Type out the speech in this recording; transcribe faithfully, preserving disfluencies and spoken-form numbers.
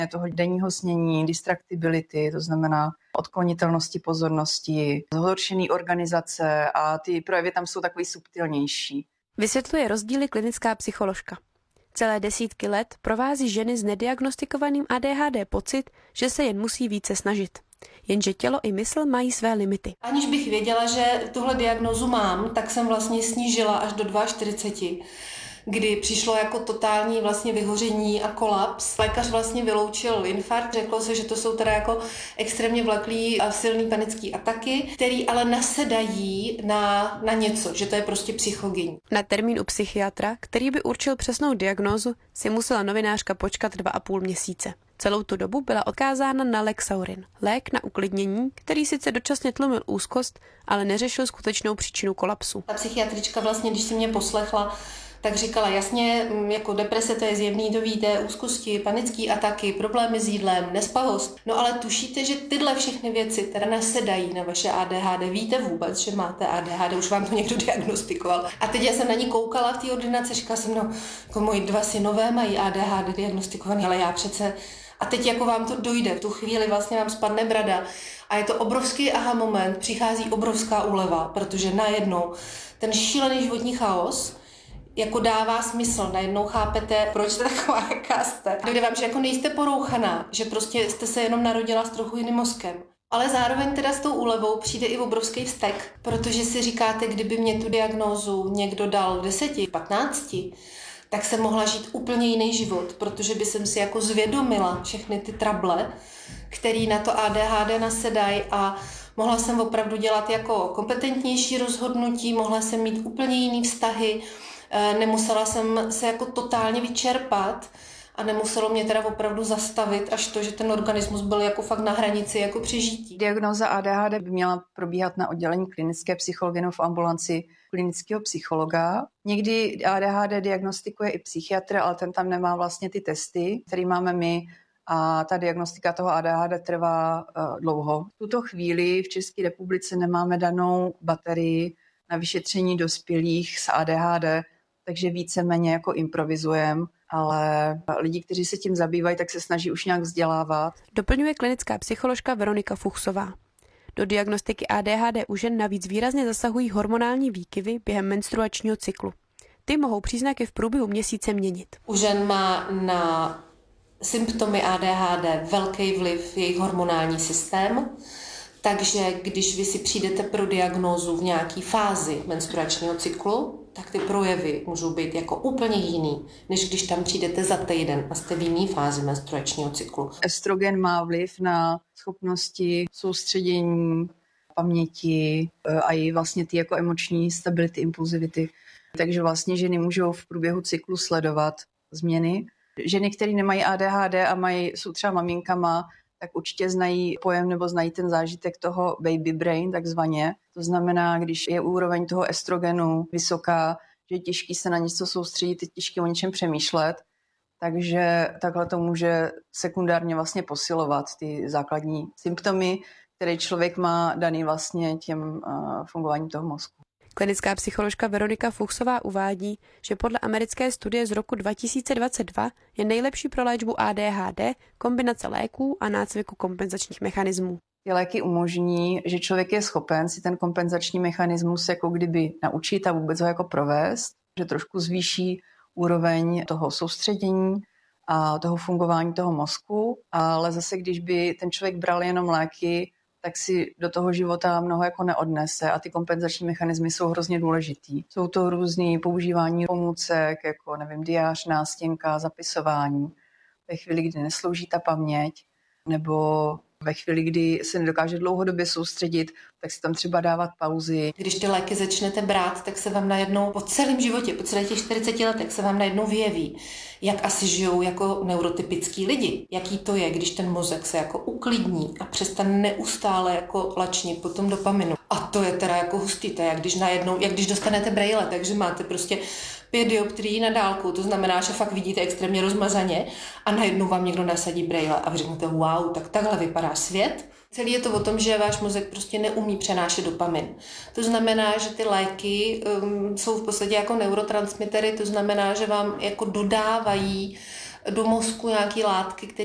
toho denního snění, distraktibility, to znamená odklonitelnosti pozornosti, zhoršený organizace a ty projevy tam jsou takový subtilnější. Vysvětluje rozdíly klinická psycholožka. Celé desítky let provází ženy s nediagnostikovaným A D H D pocit, že se jen musí více snažit. Jenže tělo i mysl mají své limity. Aniž bych věděla, že tuhle diagnózu mám, tak jsem vlastně snížila až do čtyřicet dva, kdy přišlo jako totální vlastně vyhoření a kolaps. Lékař vlastně vyloučil infarkt, řeklo se, že to jsou teda jako extrémně vleklý a silný panický ataky, který ale nasedají na, na něco, že to je prostě psychogenní. Na termín u psychiatra, který by určil přesnou diagnózu, si musela novinářka počkat dva a půl měsíce. Celou tu dobu byla odkázána na Lexaurin, lék na uklidnění, který sice dočasně tlumil úzkost, ale neřešil skutečnou příčinu kolapsu. Ta psychiatrička vlastně, když si mě poslechla, tak říkala jasně, jako deprese to je zjevný, to víte, úzkosti, panické ataky, problémy s jídlem, nespavost. No ale tušíte, že tyhle všechny věci teda nasedají na vaše A D H D. Víte vůbec, že máte A D H D, už vám to někdo diagnostikoval. A teď já jsem na ní koukala v té ordinaci, říkala jsem, no, jako moji dva synové mají A D H D diagnostikovaný, ale já přece... A teď jako vám to dojde, v tu chvíli vlastně vám spadne brada a je to obrovský aha moment, přichází obrovská úleva, protože najednou ten šílený životní chaos jako dává smysl, najednou chápete, proč jste taková, jaká jste. Dojde vám, že jako nejste porouchaná, že prostě jste se jenom narodila s trochu jiným mozkem. Ale zároveň teda s tou úlevou přijde i obrovský vztek, protože si říkáte, kdyby mě tu diagnózu někdo dal v deseti, patnácti, tak jsem mohla žít úplně jiný život, protože by jsem si jako zvědomila všechny ty trable, který na to A D H D nasedají a mohla jsem opravdu dělat jako kompetentnější rozhodnutí, mohla jsem mít úplně jiný vztahy, nemusela jsem se jako totálně vyčerpat a nemuselo mě teda opravdu zastavit až to, že ten organismus byl jako fakt na hranici jako přežití. Diagnóza A D H D by měla probíhat na oddělení klinické psychologie v ambulanci klinického psychologa. Někdy A D H D diagnostikuje i psychiatr, ale ten tam nemá vlastně ty testy, které máme my, a ta diagnostika toho A D H D trvá uh, dlouho. V tuto chvíli v České republice nemáme danou baterii na vyšetření dospělých s A D H D, takže víceméně jako improvizujeme, ale lidi, kteří se tím zabývají, tak se snaží už nějak vzdělávat. Doplňuje klinická psycholožka Veronika Fuchsová. Do diagnostiky A D H D u žen navíc výrazně zasahují hormonální výkyvy během menstruačního cyklu. Ty mohou příznaky v průběhu měsíce měnit. U žen má na symptomy A D H D velký vliv jejich hormonální systém, takže když vy si přijdete pro diagnózu v nějaké fázi menstruačního cyklu, tak ty projevy můžou být jako úplně jiný, než když tam přijdete za týden a jste v jiné fázi menstruačního cyklu. Estrogen má vliv na schopnosti soustředění, paměti a i vlastně ty jako emoční stability, impulzivity. Takže vlastně ženy můžou v průběhu cyklu sledovat změny. Ženy, které nemají A D H D a mají, jsou třeba maminkama, tak určitě znají pojem nebo znají ten zážitek toho baby brain takzvaně. To znamená, když je úroveň toho estrogenu vysoká, že je těžký se na něco soustředit, je těžké o něčem přemýšlet, takže takhle to může sekundárně vlastně posilovat ty základní symptomy, které člověk má daný vlastně těm uh, fungováním toho mozku. Klinická psycholožka Veronika Fuchsová uvádí, že podle americké studie z roku dva tisíce dvacet dva je nejlepší pro léčbu A D H D kombinace léků a nácviku kompenzačních mechanismů. Ty léky umožní, že člověk je schopen si ten kompenzační mechanismus jako kdyby naučit a vůbec ho jako provést, že trošku zvýší úroveň toho soustředění a toho fungování toho mozku, ale zase když by ten člověk bral jenom léky, tak si do toho života mnoho jako neodnese a ty kompenzační mechanismy jsou hrozně důležitý. Jsou to různý používání pomůcek, jako nevím, diář, nástěnka, zapisování, ve chvíli, kdy neslouží ta paměť, nebo ve chvíli, kdy se nedokáže dlouhodobě soustředit, tak si tam třeba dávat pauzy. Když ty léky začnete brát, tak se vám najednou po celém životě, po celých těch čtyřiceti letech se vám najednou vyjeví, jak asi žijou jako neurotypický lidi. Jaký to je, když ten mozek se jako uklidní a přestane neustále jako lačnit po tom dopaminu. A to je teda jako hustý, to je jak když najednou, jak když dostanete brejle, takže máte prostě pět dioptrií na dálku, to znamená, že fakt vidíte extrémně rozmazaně a najednou vám někdo nasadí brejle a vy řeknete wow, tak takhle vypadá svět. Celý je to o tom, že váš mozek prostě neumí přenášet dopamin. To znamená, že ty léky um, jsou v podstatě jako neurotransmitery, to znamená, že vám jako dodávají do mozku nějaké látky, které